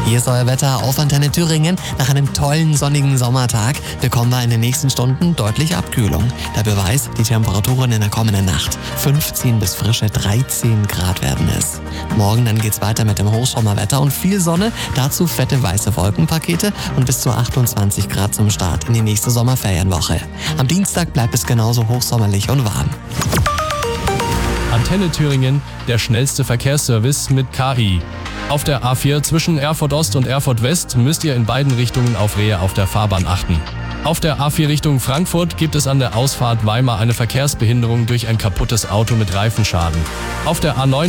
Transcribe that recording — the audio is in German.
Hier ist euer Wetter auf Antenne Thüringen. Nach einem tollen sonnigen Sommertag bekommen wir in den nächsten Stunden deutlich Abkühlung. Der Beweis, die Temperaturen in der kommenden Nacht 15 bis frische 13 Grad werden es. Morgen dann geht's weiter mit dem Hochsommerwetter und viel Sonne, dazu fette weiße Wolkenpakete und bis zu 28 Grad zum Start in die nächste Sommerferienwoche. Am Dienstag bleibt es genauso hochsommerlich und warm. Antenne Thüringen, der schnellste Verkehrsservice mit KI. Auf der A4 zwischen Erfurt Ost und Erfurt West müsst ihr in beiden Richtungen auf Rehe auf der Fahrbahn achten. Auf der A4 Richtung Frankfurt gibt es an der Ausfahrt Weimar eine Verkehrsbehinderung durch ein kaputtes Auto mit Reifenschaden. Auf der A9